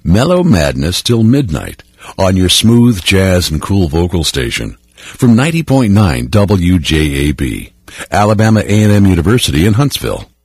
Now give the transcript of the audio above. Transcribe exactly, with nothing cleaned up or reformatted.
Mellow madness till midnight on your smooth jazz and cool vocal station from ninety point nine W J A B, Alabama A and M University in Huntsville.